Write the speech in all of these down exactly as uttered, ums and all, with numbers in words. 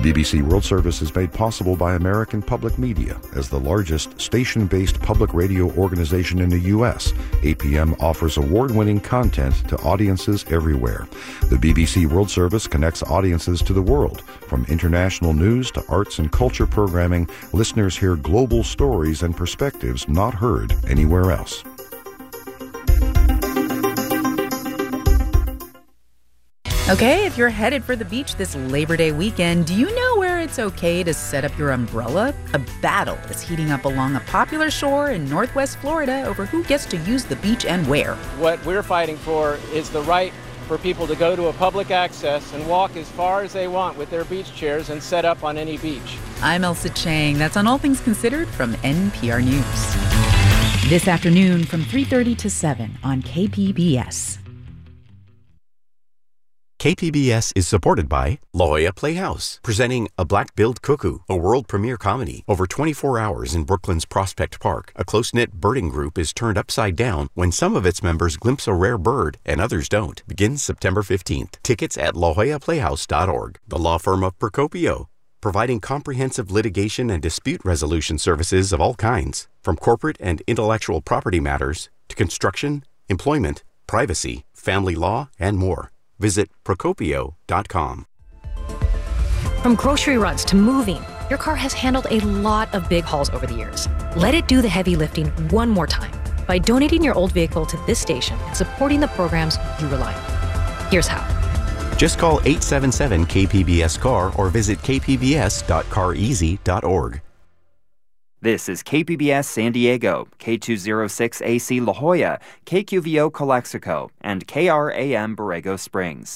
B B C World Service is made possible by American Public Media. As the largest station-based public radio organization in the U S, A P M offers award-winning content to audiences everywhere. The B B C World Service connects audiences to the world. From international news to arts and culture programming, listeners hear global stories and perspectives not heard anywhere else. Okay, if you're headed for the beach this Labor Day weekend, do you know where it's okay to set up your umbrella? A battle is heating up along a popular shore in Northwest Florida over who gets to use the beach and where. What we're fighting for is the right for people to go to a public access and walk as far as they want with their beach chairs and set up on any beach. I'm Elsa Chang. That's on All Things Considered from N P R News. This afternoon from three thirty to seven on K P B S. K P B S is supported by La Jolla Playhouse, presenting A Black-Billed Cuckoo, a world premiere comedy. Over twenty-four hours in Brooklyn's Prospect Park, a close-knit birding group is turned upside down when some of its members glimpse a rare bird and others don't. Begins September fifteenth. Tickets at la jolla playhouse dot org. The law firm of Procopio, providing comprehensive litigation and dispute resolution services of all kinds, from corporate and intellectual property matters to construction, employment, privacy, family law, and more. Visit procopio dot com. From grocery runs to moving, your car has handled a lot of big hauls over the years. Let it do the heavy lifting one more time by donating your old vehicle to this station and supporting the programs you rely on. Here's how. Just call eight seven seven K P B S C A R or visit k p b s dot car easy dot org. This is K P B S San Diego, K two oh six A C La Jolla, K Q V O Calexico, and K R A M Borrego Springs.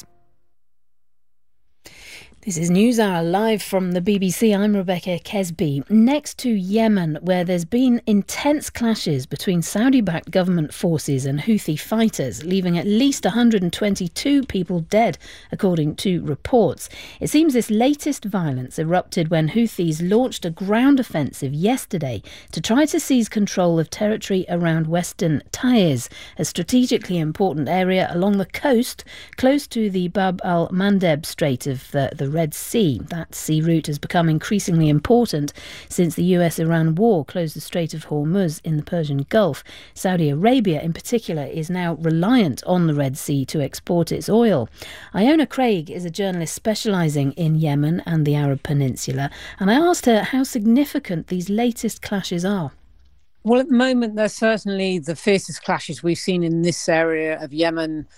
This is NewsHour live from the B B C. I'm Rebecca Kesby. Next to Yemen, where there's been intense clashes between Saudi-backed government forces and Houthi fighters, leaving at least one hundred twenty-two people dead, according to reports. It seems this latest violence erupted when Houthis launched a ground offensive yesterday to try to seize control of territory around Western Taiz, a strategically important area along the coast close to the Bab al-Mandeb Strait of the, the Red Sea. That sea route has become increasingly important since the U S-Iran war closed the Strait of Hormuz in the Persian Gulf. Saudi Arabia, in particular, is now reliant on the Red Sea to export its oil. Iona Craig is a journalist specialising in Yemen and the Arab Peninsula, and I asked her how significant these latest clashes are. Well, at the moment, they're certainly the fiercest clashes we've seen in this area of Yemen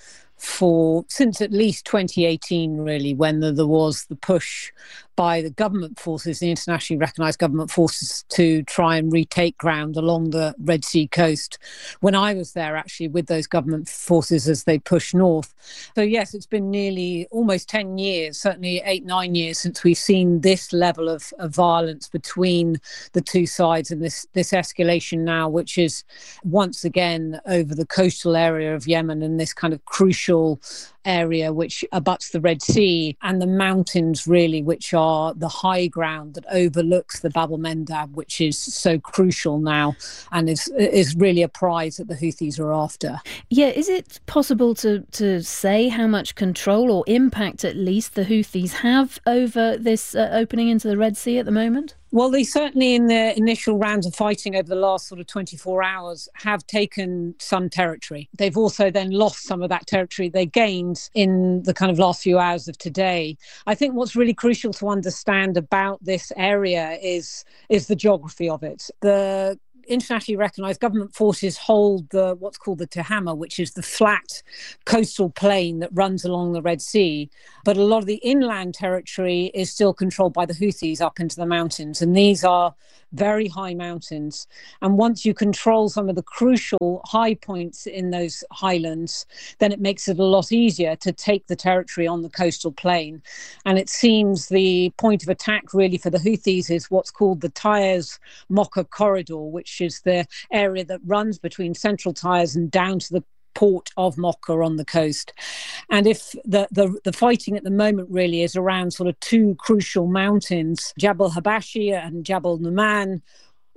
for since at least twenty eighteen, really, when there, there was the push by the government forces, the internationally recognised government forces, to try and retake ground along the Red Sea coast. When I was there, actually, with those government forces as they push north. So, yes, it's been nearly almost ten years, certainly eight, nine years since we've seen this level of, of violence between the two sides, and this, this escalation now, which is once again over the coastal area of Yemen and this kind of crucial area which abuts the Red Sea and the mountains, really, which are the high ground that overlooks the Bab al-Mandeb, which is so crucial now and is is really a prize that the Houthis are after. Yeah, is it possible to, to say how much control or impact, at least, the Houthis have over this uh, opening into the Red Sea at the moment? Well, they certainly, in their initial rounds of fighting over the last sort of twenty-four hours, have taken some territory. They've also then lost some of that territory they gained in the kind of last few hours of today. I think what's really crucial to understand about this area is, is the geography of it. The internationally recognised government forces hold the what's called the Tehama, which is the flat coastal plain that runs along the Red Sea. But a lot of the inland territory is still controlled by the Houthis up into the mountains. And these are very high mountains. And once you control some of the crucial high points in those highlands, then it makes it a lot easier to take the territory on the coastal plain. And it seems the point of attack really for the Houthis is what's called the Taiz-Mocha corridor, which is the area that runs between central Taiz and down to the port of Mocha on the coast. And if the, the, the fighting at the moment really is around sort of two crucial mountains, Jabal Habashi and Jabal Numan,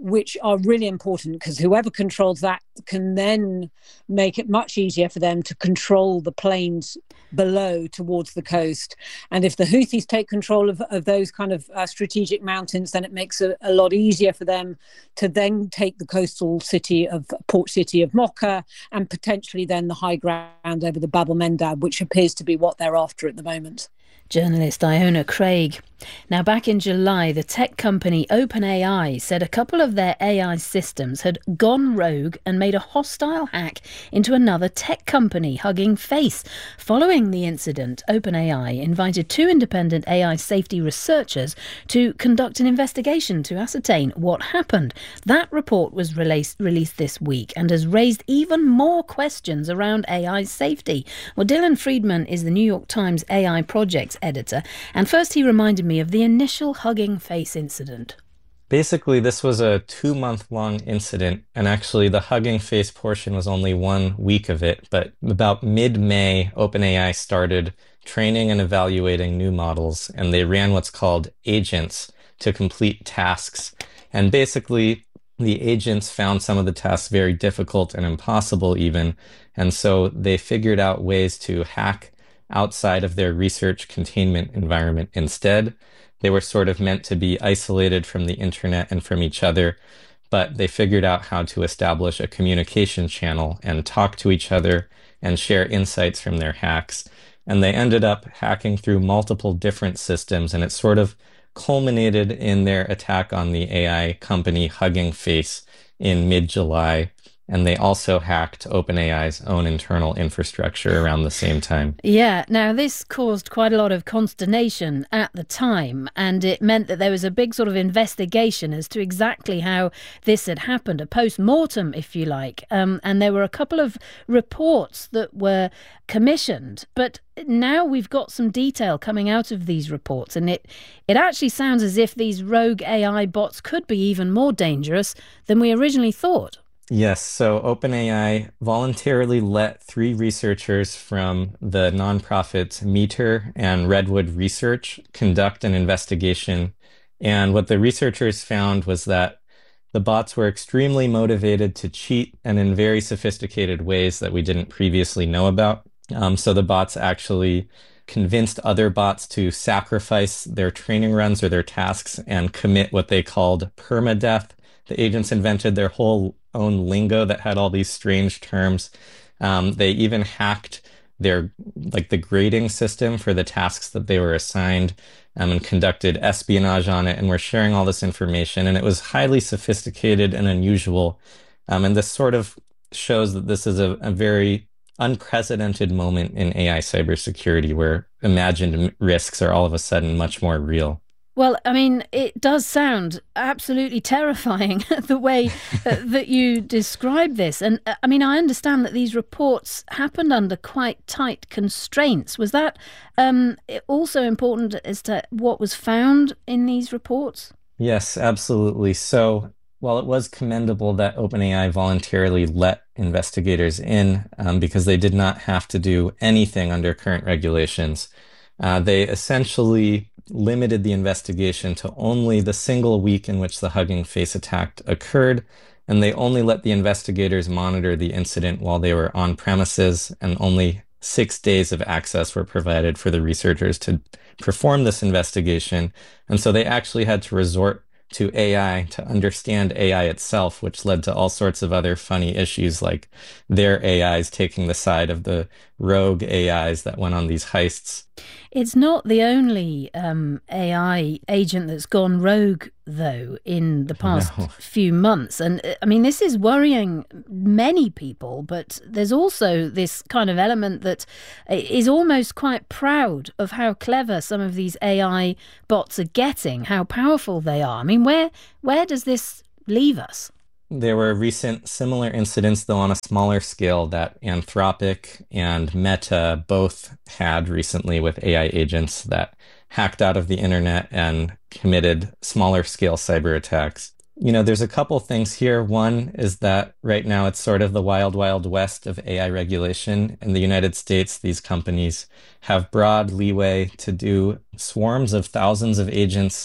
which are really important because whoever controls that can then make it much easier for them to control the plains below towards the coast. And if the Houthis take control of, of those kind of uh, strategic mountains, then it makes it a lot easier for them to then take the coastal city of port city of Mocha and potentially then the high ground over the Bab el-Mandeb, which appears to be what they're after at the moment. Journalist Iona Craig. Now, back in July, the tech company OpenAI said a couple of their A I systems had gone rogue and made a hostile hack into another tech company, Hugging Face. Following the incident, OpenAI invited two independent A I safety researchers to conduct an investigation to ascertain what happened. That report was released, released this week and has raised even more questions around A I safety. Well, Dylan Friedman is the New York Times A I projects editor, and first he reminded me of the initial Hugging Face incident. Basically, this was a two-month-long incident, and actually the Hugging Face portion was only one week of it, but about mid-May, OpenAI started training and evaluating new models, and they ran what's called agents to complete tasks. And basically, the agents found some of the tasks very difficult and impossible even, and so they figured out ways to hack outside of their research containment environment instead. They were sort of meant to be isolated from the internet and from each other, but they figured out how to establish a communication channel and talk to each other and share insights from their hacks. And they ended up hacking through multiple different systems, and it sort of culminated in their attack on the A I company Hugging Face in mid-July. And they also hacked OpenAI's own internal infrastructure around the same time. Yeah, now this caused quite a lot of consternation at the time, and it meant that there was a big sort of investigation as to exactly how this had happened, a post-mortem, if you like. Um, and there were a couple of reports that were commissioned, but now we've got some detail coming out of these reports, and it, it actually sounds as if these rogue A I bots could be even more dangerous than we originally thought. Yes, so OpenAI voluntarily let three researchers from the nonprofits Meter and Redwood Research conduct an investigation. And what the researchers found was that the bots were extremely motivated to cheat and in very sophisticated ways that we didn't previously know about. Um, so the bots actually convinced other bots to sacrifice their training runs or their tasks and commit what they called permadeath. The agents invented their whole own lingo that had all these strange terms. Um, they even hacked their like the grading system for the tasks that they were assigned um, and conducted espionage on it, and were sharing all this information. And it was highly sophisticated and unusual. Um, and this sort of shows that this is a, a very unprecedented moment in A I cybersecurity where imagined risks are all of a sudden much more real. Well, I mean, it does sound absolutely terrifying the way uh, that you describe this. And uh, I mean, I understand that these reports happened under quite tight constraints. Was that um, also important as to what was found in these reports? Yes, absolutely. So while it was commendable that OpenAI voluntarily let investigators in um, because they did not have to do anything under current regulations, uh, they essentially limited the investigation to only the single week in which the Hugging Face attack occurred, and they only let the investigators monitor the incident while they were on premises, and only six days of access were provided for the researchers to perform this investigation. And so they actually had to resort to A I to understand A I itself, which led to all sorts of other funny issues, like their A Is taking the side of the rogue A Is that went on these heists. It's not the only um, A I agent that's gone rogue, though, in the past no. few months. And I mean, this is worrying many people, but there's also this kind of element that is almost quite proud of how clever some of these A I bots are getting, how powerful they are. I mean, where where does this leave us? There were recent similar incidents, though on a smaller scale, that Anthropic and Meta both had recently with A I agents that hacked out of the internet and committed smaller scale cyber attacks. You know, there's a couple things here. One is that right now it's sort of the wild, wild west of A I regulation. In the United States, these companies have broad leeway to do swarms of thousands of agents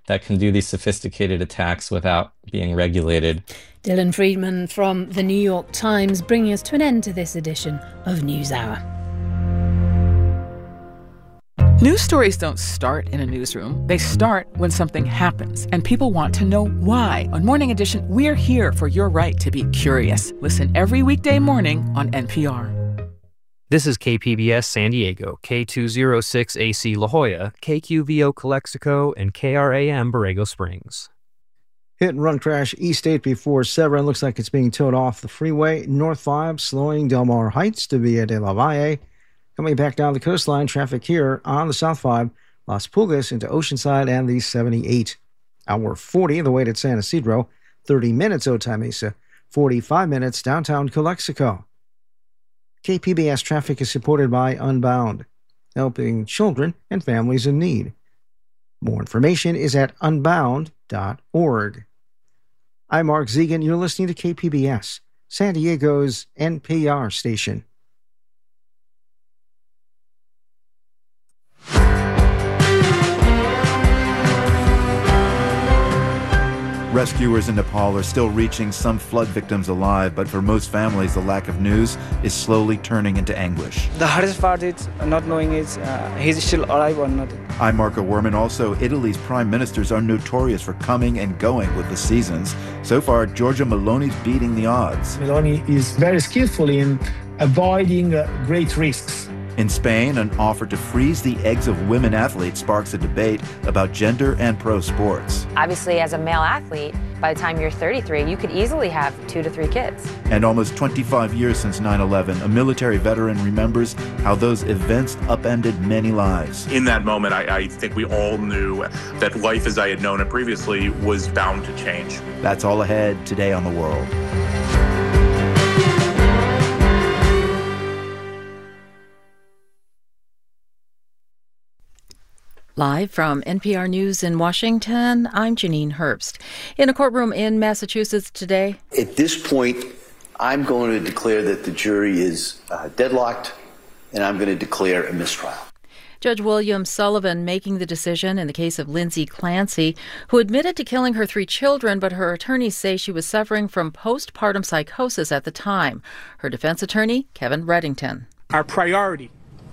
that can do these sophisticated attacks without being regulated. Dylan Friedman from The New York Times, bringing us to an end to this edition of NewsHour. News stories don't start in a newsroom. They start when something happens, and people want to know why. On Morning Edition, we're here for your right to be curious. Listen every weekday morning on N P R. This is K P B S San Diego, K two oh six A C La Jolla, K Q V O Calexico, and K R A M Borrego Springs. Hit and run crash East eight before Severn. Looks like it's being towed off the freeway. North five slowing Del Mar Heights to Villa de la Valle. Coming back down the coastline, traffic here on the South five, Las Pulgas into Oceanside and the seventy-eight. Hour forty, the way to San Isidro. thirty minutes Otay Mesa. forty-five minutes downtown Calexico. K P B S traffic is supported by Unbound, helping children and families in need. More information is at unbound dot org. I'm Mark Zegan. You're listening to K P B S, San Diego's N P R station. Rescuers in Nepal are still reaching some flood victims alive, but for most families, the lack of news is slowly turning into anguish. The hardest part is not knowing is uh, he's still alive or not. I'm Marco Werman. Also, Italy's prime ministers are notorious for coming and going with the seasons. So far, Giorgia Meloni's beating the odds. Meloni is very skillful in avoiding uh, great risks. In Spain, an offer to freeze the eggs of women athletes sparks a debate about gender and pro sports. Obviously, as a male athlete, by the time you're thirty-three, you could easily have two to three kids. And almost twenty-five years since nine eleven, a military veteran remembers how those events upended many lives. In that moment, I, I think we all knew that life as I had known it previously was bound to change. That's all ahead today on The World. Live from N P R News in Washington, I'm Janine Herbst. In a courtroom in Massachusetts today. At this point, I'm going to declare that the jury is uh, deadlocked, and I'm going to declare a mistrial. Judge William Sullivan making the decision in the case of Lindsay Clancy, who admitted to killing her three children, but her attorneys say she was suffering from postpartum psychosis at the time. Her defense attorney, Kevin Reddington. Our priority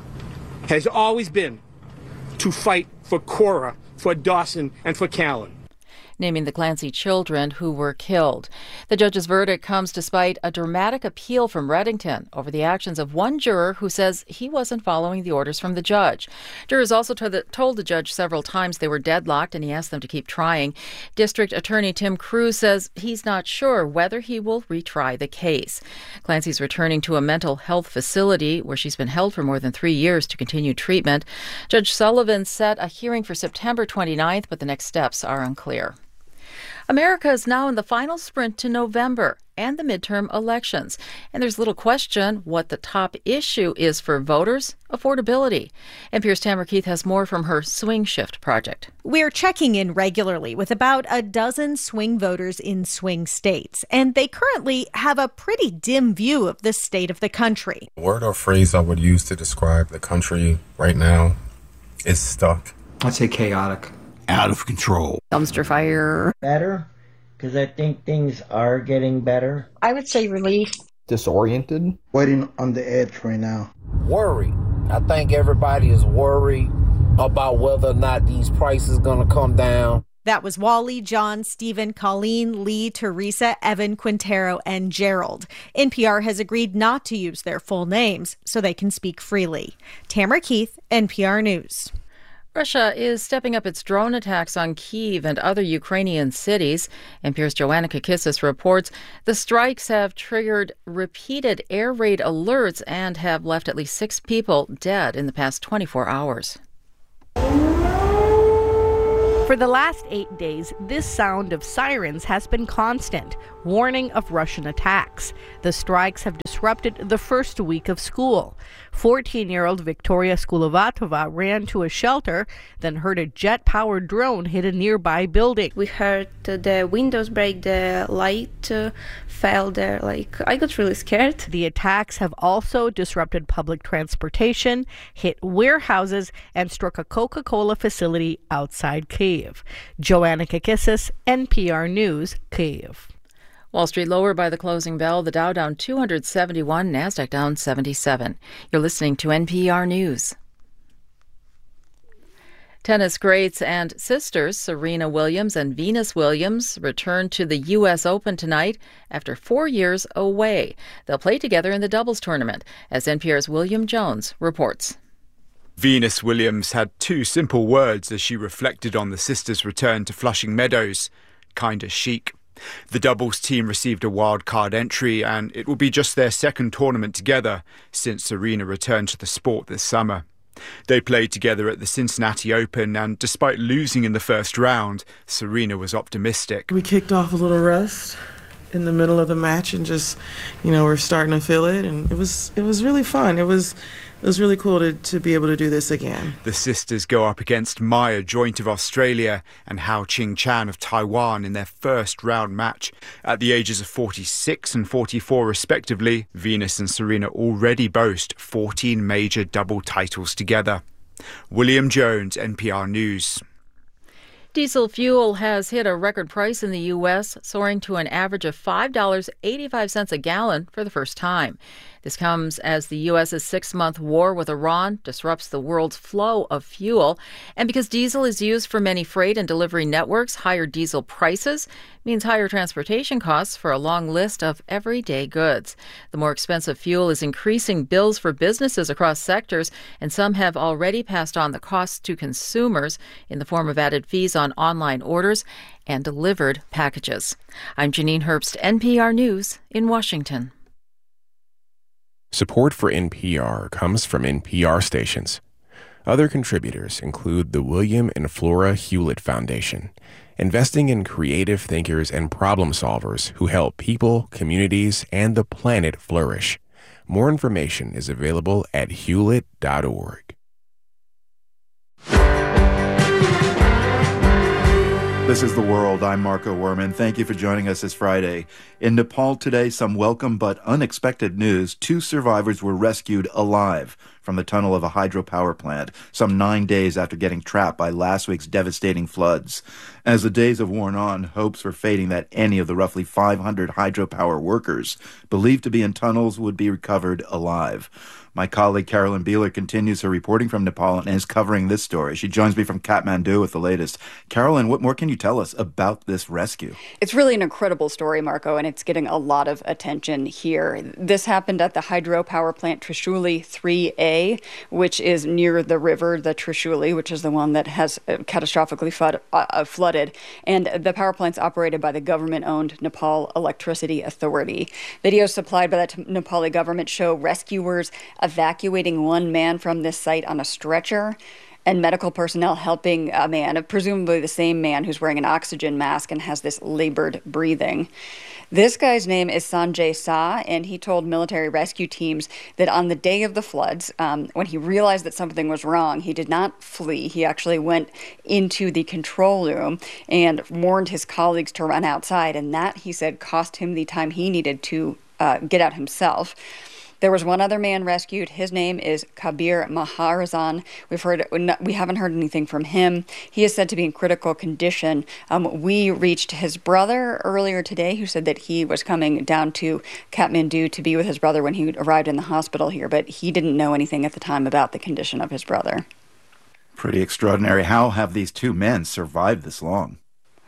has always been to fight for Cora, for Dawson, and for Callan. Naming the Clancy children who were killed. The judge's verdict comes despite a dramatic appeal from Reddington over the actions of one juror who says he wasn't following the orders from the judge. Jurors also told the, told the judge several times they were deadlocked, and he asked them to keep trying. District Attorney Tim Cruz says he's not sure whether he will retry the case. Clancy's returning to a mental health facility where she's been held for more than three years to continue treatment. Judge Sullivan set a hearing for September twenty-ninth, but the next steps are unclear. America is now in the final sprint to November and the midterm elections. And there's little question what the top issue is for voters: affordability. N P R's Tamara Keith has more from her Swing Shift project. We're checking in regularly with about a dozen swing voters in swing states, and they currently have a pretty dim view of the state of the country. The word or phrase I would use to describe the country right now is stuck. I'd say chaotic. Out of control. Dumpster fire. Better, because I think things are getting better. I would say relief. Disoriented. Waiting on the edge right now. Worry. I think everybody is worried about whether or not these prices are going to come down. That was Wally, John, Stephen, Colleen, Lee, Teresa, Evan, Quintero, and Gerald. N P R has agreed not to use their full names so they can speak freely. Tamara Keith, N P R News. Russia is stepping up its drone attacks on Kyiv and other Ukrainian cities. N P R's Joanna Kakissis reports the strikes have triggered repeated air raid alerts and have left at least six people dead in the past twenty-four hours. For the last eight days, this sound of sirens has been constant. warning of Russian attacks. The strikes have disrupted the first week of school. fourteen-year-old Victoria Skulovatova ran to a shelter, then heard a jet-powered drone hit a nearby building. We heard uh, the windows break, the light uh, fell there. Like, I got really scared. The attacks have also disrupted public transportation, hit warehouses, and struck a Coca-Cola facility outside Kyiv. Joanna Kakissis, N P R News, Kyiv. Wall Street lower by the closing bell. The Dow down two hundred seventy-one, NASDAQ down seventy-seven. You're listening to N P R News. Tennis greats and sisters Serena Williams and Venus Williams return to the U S Open tonight after four years away. They'll play together in the doubles tournament, as N P R's William Jones reports. Venus Williams had two simple words as she reflected on the sisters' return to Flushing Meadows: kinda chic. The doubles team received a wild card entry, and it will be just their second tournament together since Serena returned to the sport this summer. They played together at the Cincinnati Open, and despite losing in the first round, Serena was optimistic. We kicked off a little rust in the middle of the match and just, you know, we're starting to feel it, and it was it was really fun. It was It was really cool to, to be able to do this again. The sisters go up against Maya Joint of Australia and Hao Qing Chan of Taiwan in their first round match. At the ages of forty-six and forty-four respectively, Venus and Serena already boast fourteen major double titles together. William Jones, N P R News. Diesel fuel has hit a record price in the U S, soaring to an average of five dollars and eighty-five cents a gallon for the first time. This comes as the U S's six-month war with Iran disrupts the world's flow of fuel. And because diesel is used for many freight and delivery networks, higher diesel prices means higher transportation costs for a long list of everyday goods. The more expensive fuel is increasing bills for businesses across sectors, and some have already passed on the costs to consumers in the form of added fees on online orders and delivered packages. I'm Janine Herbst, N P R News in Washington. Support for N P R comes from N P R stations. Other contributors include the William and Flora Hewlett Foundation, investing in creative thinkers and problem solvers who help people, communities, and the planet flourish. More information is available at hewlett dot org. This is The World. I'm Marco Werman. Thank you for joining us this Friday. In Nepal today, some welcome but unexpected news. Two survivors were rescued alive from the tunnel of a hydropower plant some nine days after getting trapped by last week's devastating floods. As the days have worn on, hopes were fading that any of the roughly five hundred hydropower workers believed to be in tunnels would be recovered alive. My colleague Carolyn Beeler continues her reporting from Nepal and is covering this story. She joins me from Kathmandu with the latest. Carolyn, what more can you tell us about this rescue? It's really an incredible story, Marco, and it's getting a lot of attention here. This happened at the hydropower plant Trishuli three A, which is near the river, the Trishuli, which is the one that has catastrophically flood, uh, flooded. And the power plant's operated by the government-owned Nepal Electricity Authority. Videos supplied by the Nepali government show rescuers evacuating one man from this site on a stretcher and medical personnel helping a man, presumably the same man who's wearing an oxygen mask and has this labored breathing. This guy's name is Sanjay Shah, and he told military rescue teams that on the day of the floods, um, when he realized that something was wrong, he did not flee. He actually went into the control room and warned his colleagues to run outside, and that, he said, cost him the time he needed to uh, get out himself. There was one other man rescued. His name is Kabir Maharazan. We've heard we haven't heard anything from him. He is said to be in critical condition. Um, we reached his brother earlier today, who said that he was coming down to Kathmandu to be with his brother when he arrived in the hospital here, but he didn't know anything at the time about the condition of his brother. Pretty extraordinary. How have these two men survived this long?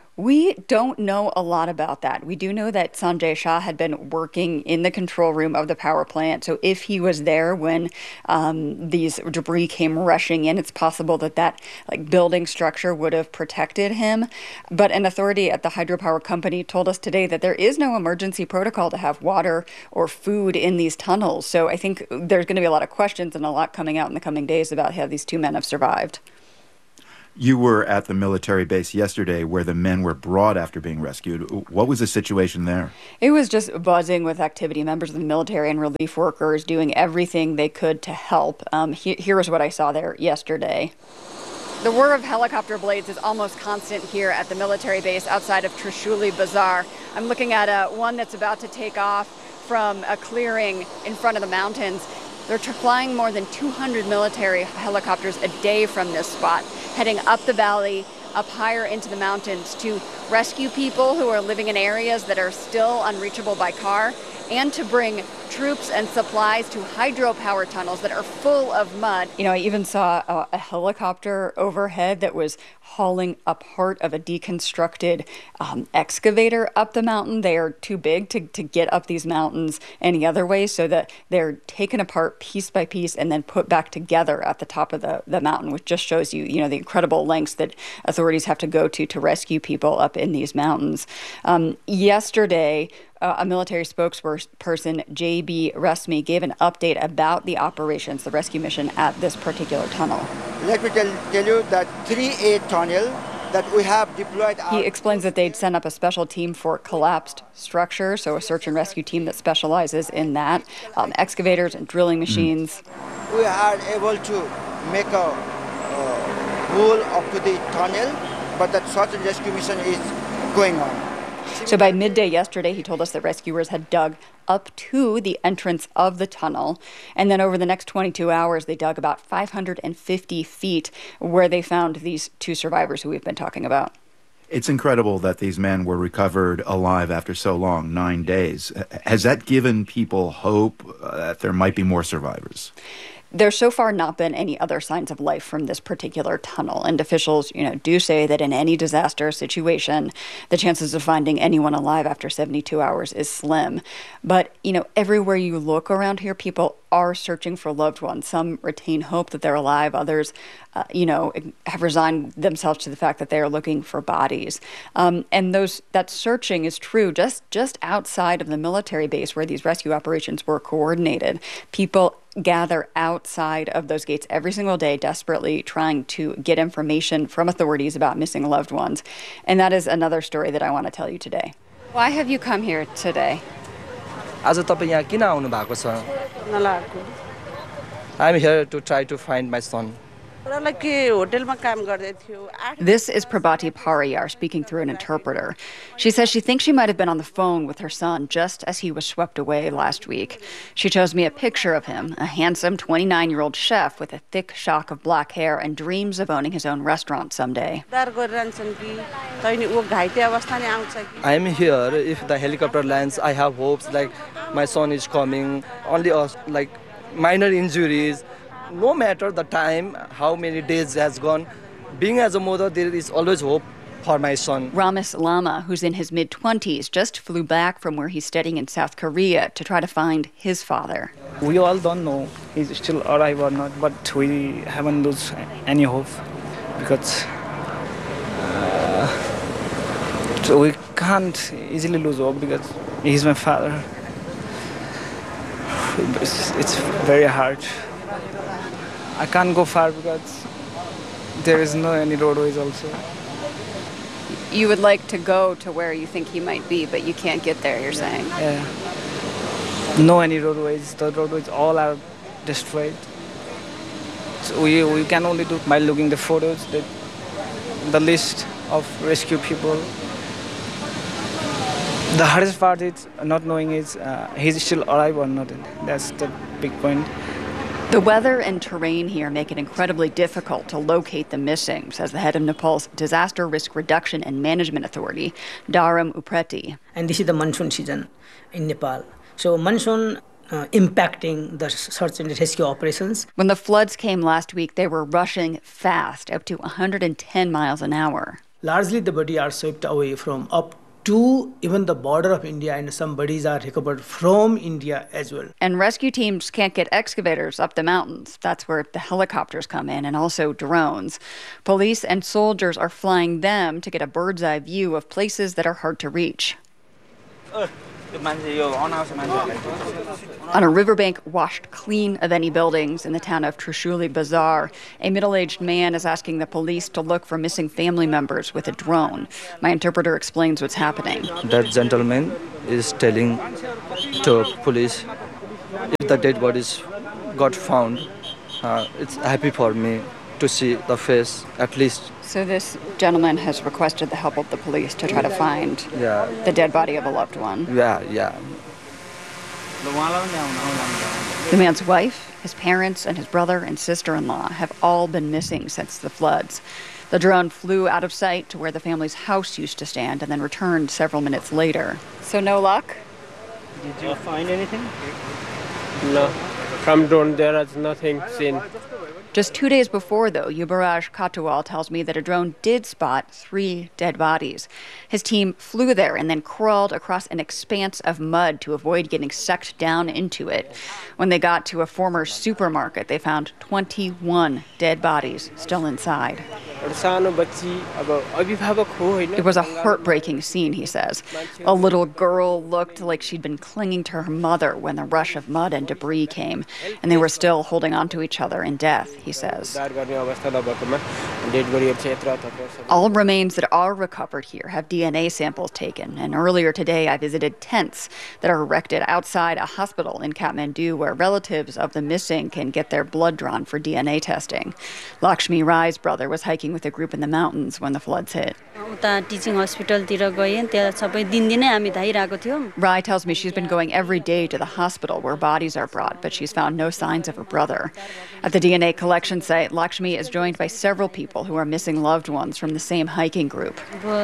We don't know a lot about that. We do know that Sanjay Shah had been working in the control room of the power plant. So if he was there when um, these debris came rushing in, it's possible that that like building structure would have protected him. But an authority at the hydropower company told us today that there is no emergency protocol to have water or food in these tunnels. So I think there's going to be a lot of questions and a lot coming out in the coming days about how these two men have survived. You were at the military base yesterday where the men were brought after being rescued. What was the situation there? It was just buzzing with activity. Members of the military and relief workers doing everything they could to help. Um, he- here is what I saw there yesterday. The whir of helicopter blades is almost constant here at the military base outside of Trishuli Bazaar. I'm looking at a, one that's about to take off from a clearing in front of the mountains. They're flying more than two hundred military helicopters a day from this spot, heading up the valley, up higher into the mountains to rescue people who are living in areas that are still unreachable by car, and to bring troops and supplies to hydropower tunnels that are full of mud. You know, I even saw a, a helicopter overhead that was hauling a part of a deconstructed um, excavator up the mountain. They are too big to, to get up these mountains any other way, so that they're taken apart piece by piece and then put back together at the top of the, the mountain, which just shows you, you know, the incredible lengths that authorities have to go to to rescue people up in these mountains. Um, yesterday, Uh, a military spokesperson, J B Resmi, gave an update about the operations, the rescue mission at this particular tunnel. Let me tell, tell you that three A tunnel that we have deployed. He explains that they'd sent up a special team for collapsed structure, so a search and rescue team that specializes in that, um, excavators and drilling machines. We are able to make a uh, hole up to the tunnel, but that search and rescue mission is going on. So by midday yesterday, he told us that rescuers had dug up to the entrance of the tunnel. And then over the next twenty-two hours, they dug about five hundred fifty feet where they found these two survivors who we've been talking about. It's incredible that these men were recovered alive after so long, nine days. Has that given people hope uh, that there might be more survivors? There's so far not been any other signs of life from this particular tunnel, and officials, you know, do say that in any disaster situation, the chances of finding anyone alive after seventy-two hours is slim. But, you know, everywhere you look around here, people are searching for loved ones. Some retain hope that they're alive. Others, uh, you know, have resigned themselves to the fact that they are looking for bodies. Um, and those that searching is true just just outside of the military base where these rescue operations were coordinated. People gather outside of those gates every single day, desperately trying to get information from authorities about missing loved ones. And that is another story that I want to tell you today. Why have you come here today? आज तपाईं यहाँ किन आउनु भएको छ? I'm here to try to find my son. This is Prabhati Pariyar speaking through an interpreter. She says she thinks she might have been on the phone with her son just as he was swept away last week. She shows me a picture of him, a handsome twenty-nine-year-old chef with a thick shock of black hair and dreams of owning his own restaurant someday. I'm here. If the helicopter lands, I have hopes like my son is coming. Only us, like minor injuries. No matter the time, how many days has gone, being as a mother, there is always hope for my son. Ramis Lama, who's in his mid-twenties, just flew back from where he's studying in South Korea to try to find his father. We all don't know he's still alive or not, but we haven't lost any hope because uh, so we can't easily lose hope because he's my father. It's, it's very hard. I can't go far because there is no any roadways also. You would like to go to where you think he might be, but you can't get there, you're saying? Yeah. No any roadways. The roadways all are destroyed. So we, we can only do by looking the photos, the, the list of rescue people. The hardest part is not knowing is uh, he's still alive or not. That's the big point. The weather and terrain here make it incredibly difficult to locate the missing, says the head of Nepal's Disaster Risk Reduction and Management Authority, Dharam Upreti. And this is the monsoon season in Nepal. So monsoon uh, impacting the search and rescue operations. When the floods came last week, they were rushing fast, up to one hundred ten miles an hour. Largely the body are swept away from up to even the border of India, and some bodies are recovered from India as well. And rescue teams can't get excavators up the mountains. That's where the helicopters come in, and also drones. Police and soldiers are flying them to get a bird's eye view of places that are hard to reach. Uh, On a riverbank washed clean of any buildings in the town of Trishuli Bazaar, a middle-aged man is asking the police to look for missing family members with a drone. My interpreter explains what's happening. That gentleman is telling to police if the dead bodies got found, uh, it's happy for me to see the face at least. So this gentleman has requested the help of the police to try to find yeah. the dead body of a loved one. Yeah, yeah. The man's wife, his parents, and his brother and sister-in-law have all been missing since the floods. The drone flew out of sight to where the family's house used to stand and then returned several minutes later. So no luck? Did you find anything? No. From drone there is nothing seen. Just two days before, though, Yubaraj Katuwal tells me that a drone did spot three dead bodies. His team flew there and then crawled across an expanse of mud to avoid getting sucked down into it. When they got to a former supermarket, they found twenty-one dead bodies still inside. It was a heartbreaking scene, he says. A little girl looked like she'd been clinging to her mother when the rush of mud and debris came, and they were still holding on to each other in death, he says. All remains that are recovered here have D N A samples taken, and earlier today I visited tents that are erected outside a hospital in Kathmandu where relatives of the missing can get their blood drawn for D N A testing. Lakshmi Rai's brother was hiking with a group in the mountains when the floods hit. Rai tells me she's been going every day to the hospital where bodies are brought, but she's found no signs of her brother. At the D N A collection site, Lakshmi is joined by several people who are missing loved ones from the same hiking group.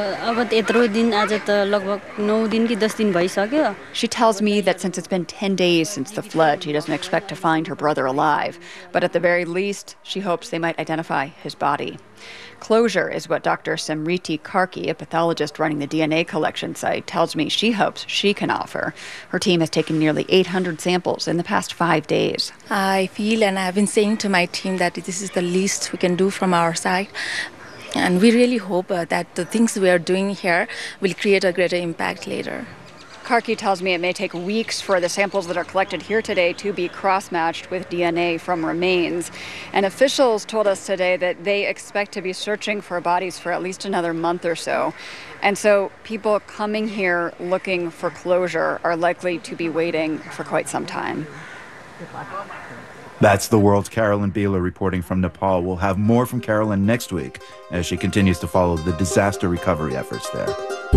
She tells me that since it's been ten days since the flood, she doesn't expect to find her brother alive, but at the very least, she hopes they might identify his body. Closure is what Doctor Samriti Karki, a pathologist running the D N A collection site, tells me she hopes she can offer. Her team has taken nearly eight hundred samples in the past five days. I feel, and I've been saying to my team, that this is the least we can do from our side. And we really hope uh, that the things we are doing here will create a greater impact later. Karki tells me it may take weeks for the samples that are collected here today to be cross-matched with D N A from remains. And officials told us today that they expect to be searching for bodies for at least another month or so. And so people coming here looking for closure are likely to be waiting for quite some time. That's the world's Carolyn Beeler reporting from Nepal. We'll have more from Carolyn next week as she continues to follow the disaster recovery efforts there.